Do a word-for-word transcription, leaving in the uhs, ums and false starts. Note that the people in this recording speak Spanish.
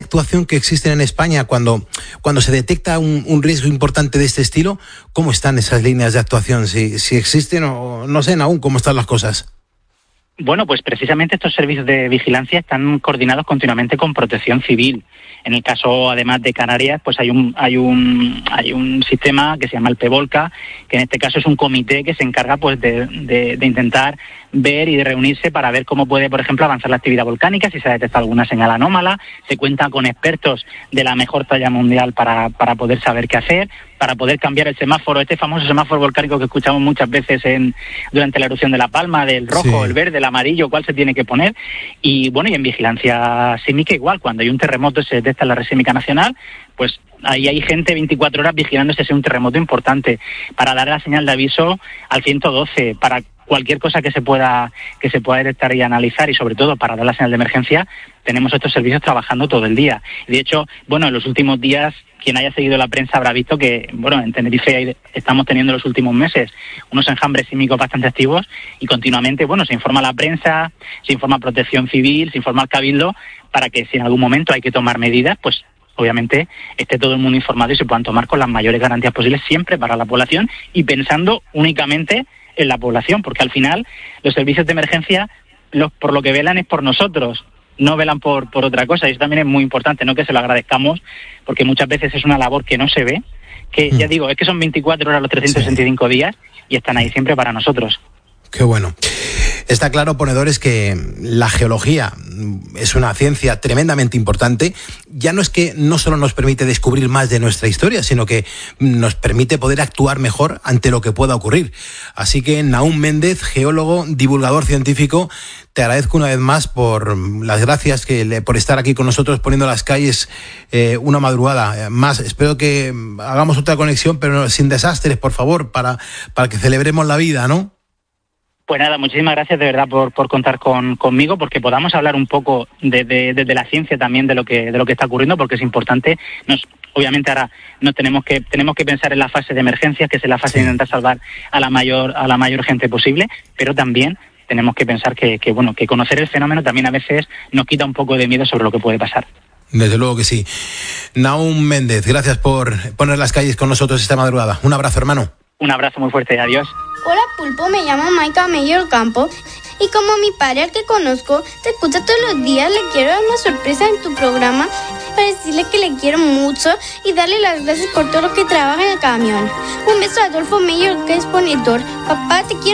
actuación que existen en España cuando, cuando se detecta un, un riesgo importante de este estilo? ¿Cómo están esas líneas de actuación? Si, si existen o no sé aún cómo están las cosas. Bueno, pues precisamente estos servicios de vigilancia están coordinados continuamente con Protección Civil. En el caso, además de Canarias, pues hay un hay un hay un sistema que se llama el PEVOLCA, que en este caso es un comité que se encarga pues de, de, de intentar ver y de reunirse para ver cómo puede, por ejemplo, avanzar la actividad volcánica, si se ha detectado alguna señal anómala. Se cuenta con expertos de la mejor talla mundial para, para poder saber qué hacer, para poder cambiar el semáforo, este famoso semáforo volcánico que escuchamos muchas veces en durante la erupción de La Palma, del rojo, sí, el verde, el amarillo, cuál se tiene que poner. Y bueno, y en vigilancia sísmica igual, cuando hay un terremoto se detecta en la red sísmica nacional, pues ahí hay gente veinticuatro horas vigilando si es un terremoto importante, para dar la señal de aviso al ciento doce, para cualquier cosa que se pueda que se pueda detectar y analizar, y sobre todo para dar la señal de emergencia. Tenemos estos servicios trabajando todo el día. De hecho, bueno, en los últimos días, quien haya seguido la prensa habrá visto que, bueno, en Tenerife estamos teniendo en los últimos meses unos enjambres sísmicos bastante activos, y continuamente, bueno, se informa a la prensa, se informa a Protección Civil, se informa al Cabildo, para que si en algún momento hay que tomar medidas, pues obviamente esté todo el mundo informado y se puedan tomar con las mayores garantías posibles, siempre para la población y pensando únicamente en la población, porque al final los servicios de emergencia, los, por lo que velan es por nosotros, no velan por, por otra cosa, y eso también es muy importante, no que se lo agradezcamos, porque muchas veces es una labor que no se ve, que mm. ya digo, es que son veinticuatro horas los trescientos sesenta y cinco sí. días, y están ahí siempre para nosotros. Qué bueno. Está claro, ponedores, que la geología es una ciencia tremendamente importante. Ya no es que no solo nos permite descubrir más de nuestra historia, sino que nos permite poder actuar mejor ante lo que pueda ocurrir. Así que, Nahum Méndez, geólogo, divulgador científico, te agradezco una vez más por las gracias que le, por estar aquí con nosotros poniendo las calles eh, una madrugada más. Espero que hagamos otra conexión, pero sin desastres, por favor, para, para que celebremos la vida, ¿no? Pues nada, muchísimas gracias de verdad por, por contar con, conmigo, porque podamos hablar un poco desde de, de la ciencia también de lo que de lo que está ocurriendo, porque es importante. Nos, obviamente ahora no tenemos que tenemos que pensar en la fase de emergencia, que es la fase sí. de intentar salvar a la mayor a la mayor gente posible, pero también tenemos que pensar que, que bueno que conocer el fenómeno también a veces nos quita un poco de miedo sobre lo que puede pasar. Desde luego que sí. Nahum Méndez, gracias por poner las calles con nosotros esta madrugada. Un abrazo, hermano. Un abrazo muy fuerte, adiós. Hola Pulpo, me llamo Maika Meyer Campo y como mi padre al que conozco te escucha todos los días, le quiero dar una sorpresa en tu programa para decirle que le quiero mucho y darle las gracias por todo lo que trabaja en el camión. Un beso a Adolfo Meyer, que es monitor. Papá, te quiero.